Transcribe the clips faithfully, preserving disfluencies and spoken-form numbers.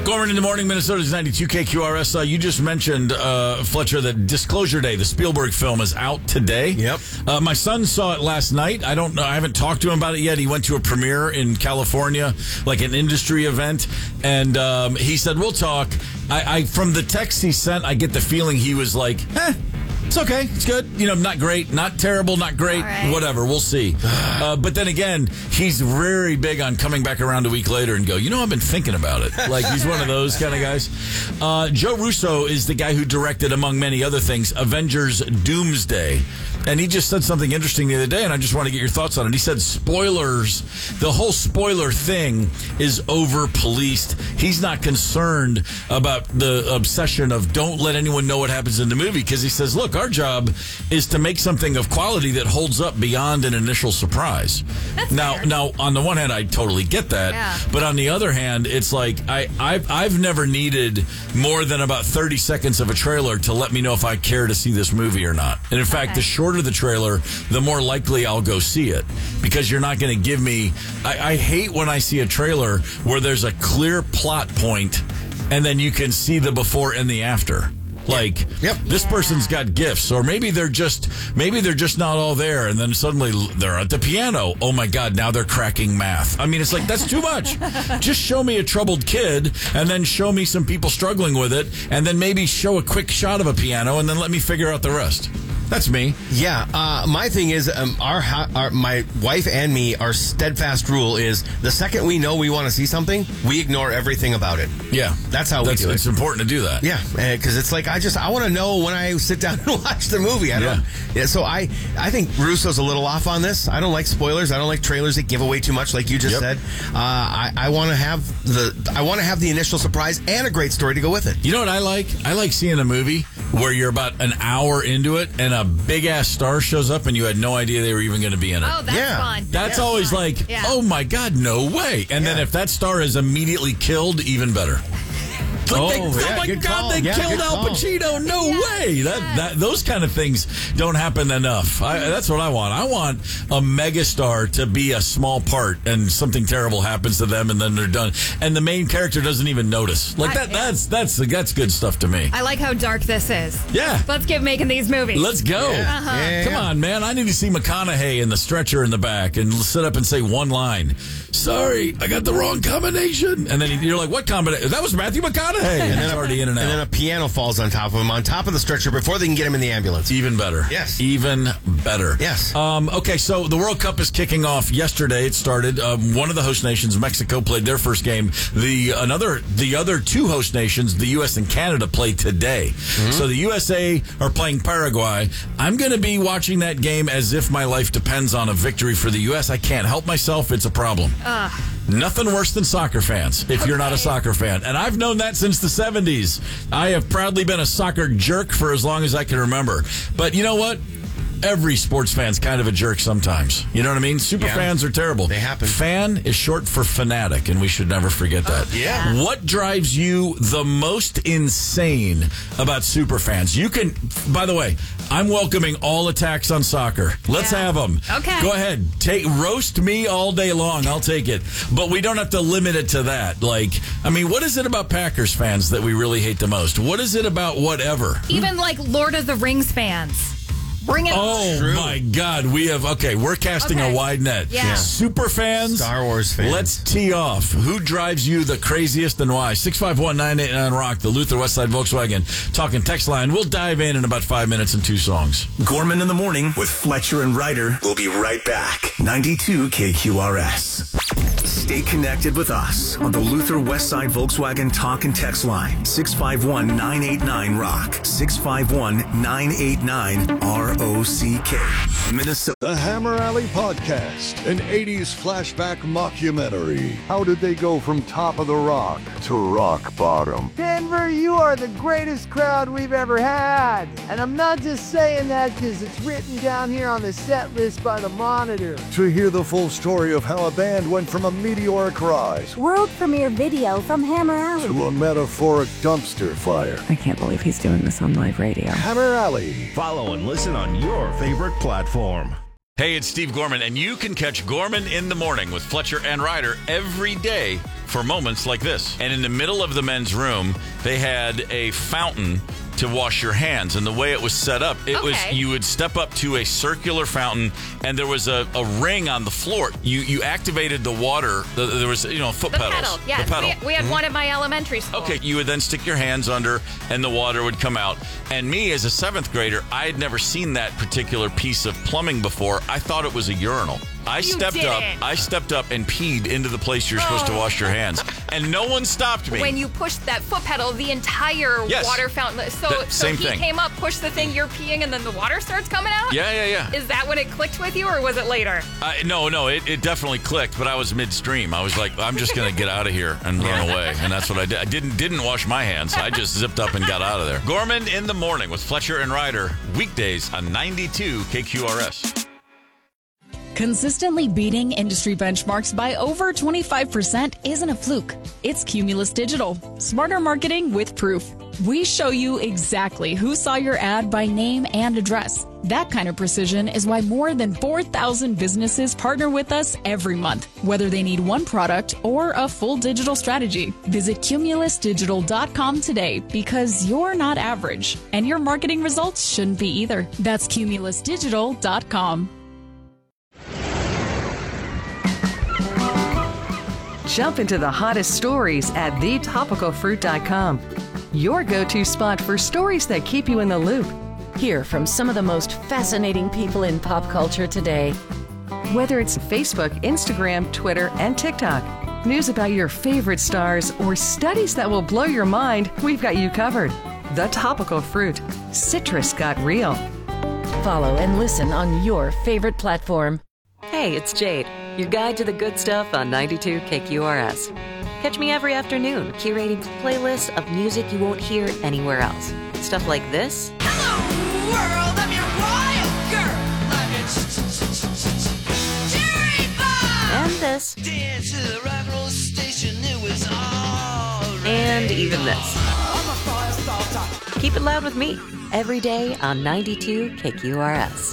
Gorman in the morning, Minnesota's ninety-two K Q R S. Uh, you just mentioned, uh, Fletcher, that Disclosure Day, the Spielberg film, is out today. Yep. Uh, my son saw it last night. I don't know. I haven't talked to him about it yet. He went to a premiere in California, like an industry event, and um, he said, we'll talk. I, I From the text he sent, I get the feeling he was like, eh. It's okay. It's good. You know, not great, not terrible, not great, right. Whatever. We'll see. Uh, but then again, he's very big on coming back around a week later and go, you know, I've been thinking about it. Like, he's one of those kind of guys. Uh, Joe Russo is the guy who directed, among many other things, Avengers Doomsday. And he just said something interesting the other day, and I just want to get your thoughts on it. He said spoilers, the whole spoiler thing is over-policed. He's not concerned about the obsession of don't let anyone know what happens in the movie, because he says, look, our job is to make something of quality that holds up beyond an initial surprise. That's now, fair. now, on the one hand, I totally get that. Yeah. But on the other hand, it's like I, I've, I've never needed more than about thirty seconds of a trailer to let me know if I care to see this movie or not. And in fact, Okay. the shorter the trailer, the more likely I'll go see it, because you're not going to give me... I, I hate when I see a trailer where there's a clear plot point and then you can see the before and the after. Like, Yep. this Yeah. person's got gifts, or maybe they're just maybe they're just not all there, and then suddenly they're at the piano. Oh my God, now they're cracking math. I mean, it's like, that's too much. Just show me a troubled kid, and then show me some people struggling with it, and then maybe show a quick shot of a piano, and then let me figure out the rest. That's me. Yeah, uh, my thing is, um, our, ho- our my wife and me, our steadfast rule is the second we know we want to see something, we ignore everything about it. Yeah, That's how we That's, do it. It's important to do that. Yeah, because it's like I just I want to know when I sit down and watch the movie. I don't. Yeah. Yeah. So I I think Russo's a little off on this. I don't like spoilers. I don't like trailers that give away too much, like you just Yep. said. Uh, I I want to have the I want to have the initial surprise and a great story to go with it. You know what I like? I like seeing a movie where you're about an hour into it and a big ass star shows up and you had no idea they were even going to be in it. Oh, that's Yeah. fun. That's Yeah. always fun. like, Yeah. oh my God, no way. And then Yeah. if that star is immediately killed, even better. Like Oh, they, yeah, oh my good God, call. they Yeah, killed good Al call. Pacino. No Yeah, way. That, yeah. that Those kind of things don't happen enough. I, that's what I want. I want a megastar to be a small part and something terrible happens to them and then they're done. And the main character doesn't even notice. Like I- that. That's, that's, that's good stuff to me. I like how dark this is. Yeah. Let's get making these movies. Let's go. Yeah. Uh-huh. Yeah, Come yeah. on, man. I need to see McConaughey in the stretcher in the back and sit up and say one line. Sorry, I got the wrong combination. And then you're like, what combination? That was Matthew McConaughey. And it's already in and out. And then a piano falls on top of him, on top of the stretcher, before they can get him in the ambulance. Even better. Yes. Even better. Yes. Um, okay, so the World Cup is kicking off yesterday. It started. Um, one of the host nations, Mexico, played their first game. The another, the other two host nations, the U S and Canada, play today. So the U S A are playing Paraguay. I'm going to be watching that game as if my life depends on a victory for the U S. I can't help myself. It's a problem. Nothing worse than soccer fans, if you're not a Okay. soccer fan. And I've known that since the seventies. I have proudly been a soccer jerk for as long as I can remember. But you know what? Every sports fan's kind of a jerk sometimes. You know what I mean? Super Yeah. fans are terrible. They happen. Fan is short for fanatic, and we should never forget that. yeah. What drives you the most insane about super fans? You can, by the way, I'm welcoming all attacks on soccer. Let's Yeah. have them. Okay. Go ahead. Take roast me all day long. I'll take it. But we don't have to limit it to that. Like, I mean, what is it about Packers fans that we really hate the most? What is it about whatever? Even like Lord of the Rings fans. Bring it Oh True. my God, we have okay. We're casting Okay. a wide net. Yeah. Yeah. Super fans, Star Wars fans. Let's tee off. Who drives you the craziest and why? six five one, nine eight nine rock. The Luther Westside Volkswagen talking text line. We'll dive in in about five minutes and two songs. Gorman in the morning with Fletcher and Ryder. We'll be right back. ninety-two K Q R S. Stay connected with us on the Luther Westside Volkswagen talk and text line. six five one, nine eight nine rock. six five one, nine eight nine R O C K. Minnesota. The Hammer Alley Podcast, an eighties flashback mockumentary. How did they go from top of the rock to rock bottom? Denver, you are the greatest crowd we've ever had. And I'm not just saying that because it's written down here on the set list by the Monitor. To hear the full story of how a band went from a meteoric rise World premiere video from Hammer Alley. to a metaphoric dumpster fire. I can't believe he's doing this on live radio. Hammer Alley. Follow and listen on your favorite platform. Hey, it's Steve Gorman, and you can catch Gorman in the morning with Fletcher and Ryder every day for moments like this. And in the middle of the men's room, they had a fountain to wash your hands. And the way it was set up, it Okay. was you would step up to a circular fountain, and there was a, a ring on the floor. You you activated the water. The, there was, you know, foot The pedals. pedal, yes. The pedal. We, we had one at my elementary school. Okay, you would then stick your hands under, and the water would come out. And me, as a seventh grader, I had never seen that particular piece of plumbing before. I thought it was a urinal. I You stepped up. didn't. I stepped up and peed into the place you're supposed to wash your hands, and no one stopped me. When you pushed that foot pedal, the entire Yes. water fountain. So, The- so same he thing. came up, pushed the thing, you're peeing, and then the water starts coming out? yeah, yeah, yeah. Is that when it clicked with you, or was it later? Uh, no, no, it, it definitely clicked, but I was midstream. I was like, I'm just going to get out of here and run away, and that's what I did. I didn't didn't wash my hands. I just zipped up and got out of there. Gorman in the Morning with Fletcher and Ryder, weekdays on ninety-two K Q R S. Consistently beating industry benchmarks by over twenty-five percent isn't a fluke. It's Cumulus Digital. Smarter marketing with proof. We show you exactly who saw your ad by name and address. That kind of precision is why more than four thousand businesses partner with us every month, whether they need one product or a full digital strategy. Visit cumulus digital dot com today, because you're not average, and your marketing results shouldn't be either. That's cumulus digital dot com. Jump into the hottest stories at the topical fruit dot com. Your go-to spot for stories that keep you in the loop. Hear from some of the most fascinating people in pop culture today. Whether it's Facebook, Instagram, Twitter, and TikTok, news about your favorite stars, or studies that will blow your mind, we've got you covered. The Topical Fruit. Citrus got real. Follow and listen on your favorite platform. Hey, it's Jade, your guide to the good stuff on ninety-two K Q R S. Catch me every afternoon curating a playlist of music you won't hear anywhere else. Stuff like this. Hello, world, I'm your wild girl. I'm your cherry bomb. And this. Dance to the rock and roll station, it was all right. And even this. I'm a fire starter. Keep it loud with me every day on ninety-two K Q R S.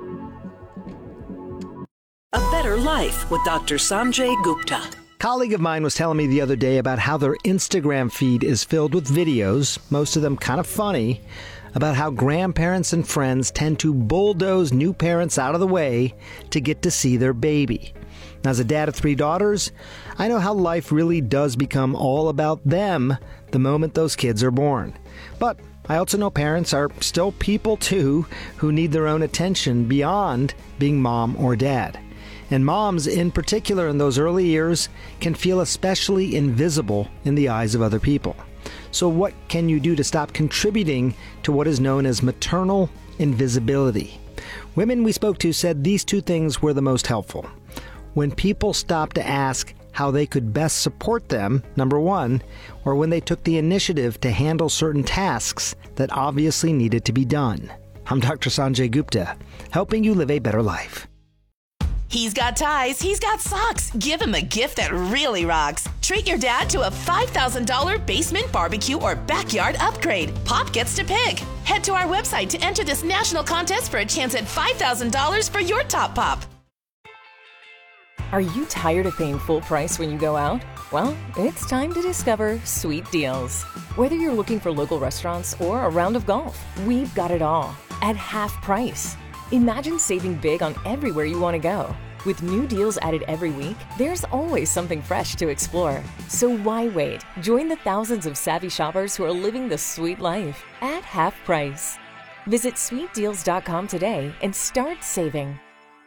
A Better Life with Doctor Sanjay Gupta. A colleague of mine was telling me the other day about how their Instagram feed is filled with videos, most of them kind of funny, about how grandparents and friends tend to bulldoze new parents out of the way to get to see their baby. Now, as a dad of three daughters, I know how life really does become all about them the moment those kids are born. But I also know parents are still people too, who need their own attention beyond being mom or dad. And moms, in particular in those early years, can feel especially invisible in the eyes of other people. So what can you do to stop contributing to what is known as maternal invisibility? Women we spoke to said these two things were the most helpful. When people stopped to ask how they could best support them, number one, or when they took the initiative to handle certain tasks that obviously needed to be done. I'm Doctor Sanjay Gupta, helping you live a better life. He's got ties, he's got socks. Give him a gift that really rocks. Treat your dad to a five thousand dollars basement barbecue or backyard upgrade. Pop gets to pick. Head to our website to enter this national contest for a chance at five thousand dollars for your top pop. Are you tired of paying full price when you go out? Well, it's time to discover Sweet Deals. Whether you're looking for local restaurants or a round of golf, we've got it all at half price. Imagine saving big on everywhere you want to go. With new deals added every week, there's always something fresh to explore. So why wait? Join the thousands of savvy shoppers who are living the sweet life at half price. Visit sweet deals dot com today and start saving.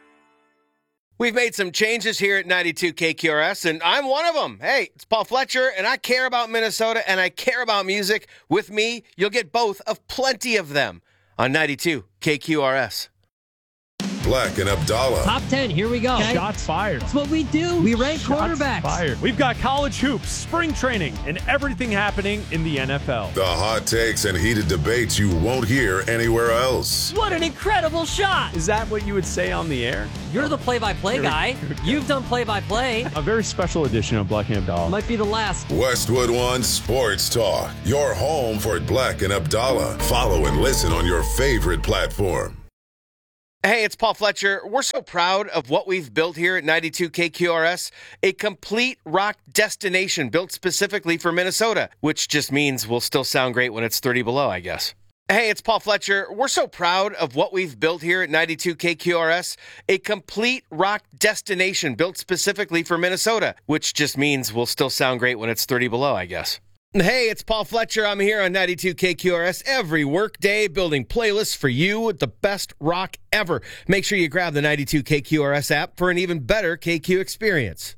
We've made some changes here at ninety-two K Q R S, and I'm one of them. Hey, it's Paul Fletcher, and I care about Minnesota, and I care about music. With me, you'll get both of plenty of them on ninety-two K Q R S. Black and Abdallah. Top ten, here we go. Okay. Shots fired. That's what we do. We rank Shots quarterbacks. Fired. We've got college hoops, spring training, and everything happening in the N F L. The hot takes and heated debates you won't hear anywhere else. What an incredible shot. Is that what you would say on the air? You're the play-by-play Here guy. You've done play-by-play. A very special edition of Black and Abdallah. Might be the last. Westwood One Sports Talk. Your home for Black and Abdallah. Follow and listen on your favorite platform. Hey, it's Paul Fletcher. We're so proud of what we've built here at ninety-two K Q R S, a complete rock destination built specifically for Minnesota, which just means we'll still sound great when it's thirty below, I guess. Hey, it's Paul Fletcher. We're so proud of what we've built here at ninety-two K Q R S, a complete rock destination built specifically for Minnesota, which just means we'll still sound great when it's thirty below, I guess. Hey, it's Paul Fletcher. I'm here on ninety-two K Q R S every workday building playlists for you with the best rock ever. Make sure you grab the ninety-two K Q R S app for an even better K Q experience.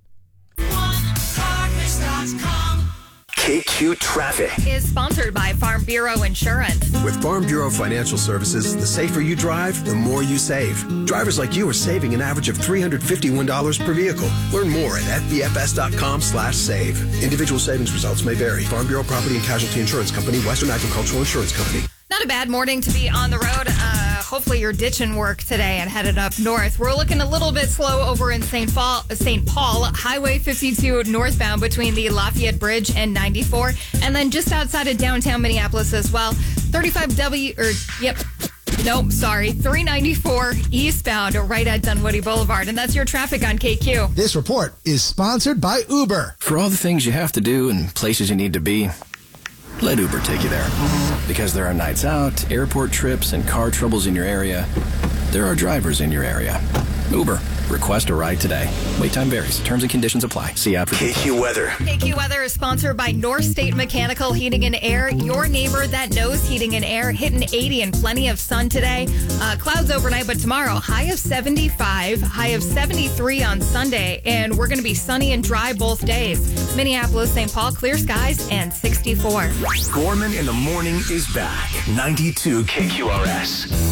K Q Traffic Is sponsored by Farm Bureau Insurance. With Farm Bureau Financial Services, the safer you drive, the more you save. Drivers like you are saving an average of three hundred fifty-one dollars per vehicle. Learn more at f b f s dot com slash save. Individual savings results may vary. Farm Bureau Property and Casualty Insurance Company, Western Agricultural Insurance Company. Not a bad morning to be on the road. Uh, hopefully you're ditching work today and headed up north. We're looking a little bit slow over in Saint Paul, Saint Paul, Highway fifty-two northbound between the Lafayette Bridge and ninety-four, and then just outside of downtown Minneapolis as well. thirty-five W, or yep. Nope, sorry. three ninety-four eastbound right at Dunwoody Boulevard. And that's your traffic on K Q. This report is sponsored by Uber. For all the things you have to do and places you need to be, let Uber take you there. Because there are nights out, airport trips, and car troubles in your area, there are drivers in your area. Uber. Request a ride today. Wait time varies. Terms and conditions apply. See app for K Q Weather. K Q Weather is sponsored by North State Mechanical Heating and Air. Your neighbor that knows heating and air. Hitting eighty and plenty of sun today. Uh, clouds overnight, but tomorrow, high of seventy-five, high of seventy-three on Sunday. And we're going to be sunny and dry both days. Minneapolis, Saint Paul, clear skies and sixty-four. Gorman in the Morning is back. ninety-two K Q R S.